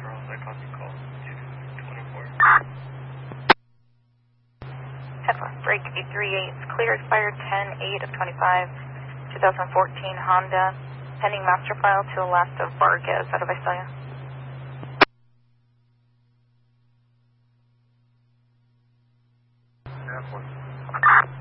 Charles, I caught the call. 24. 10-4, break 838, it's clear, expired 10-8 of 25, 2014 Honda, pending master file to the last of Vargas out of Visalia.